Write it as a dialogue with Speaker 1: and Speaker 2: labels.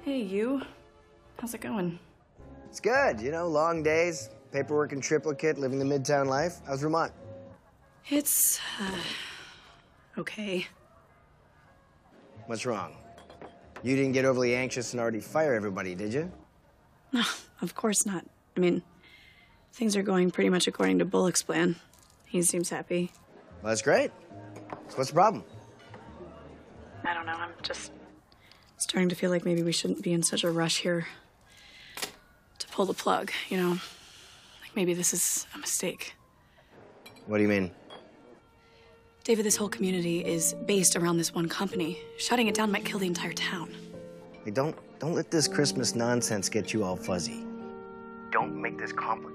Speaker 1: Hey, you. How's it going?
Speaker 2: It's good, you know, long days, paperwork in triplicate, living the midtown life. How's Vermont?
Speaker 1: It's, okay.
Speaker 2: What's wrong? You didn't get overly anxious and already fire everybody, did you?
Speaker 1: No, of course not. I mean, things are going pretty much according to Bullock's plan. He seems happy.
Speaker 2: Well, that's great. So what's the problem?
Speaker 1: I don't know, I'm just starting to feel like maybe we shouldn't be in such a rush here to pull the plug, you know? Like maybe this is a mistake.
Speaker 2: What do you mean?
Speaker 1: David, this whole community is based around this one company. Shutting it down might kill the entire town.
Speaker 2: Hey, don't let this Christmas nonsense get you all fuzzy. Don't make this complicated.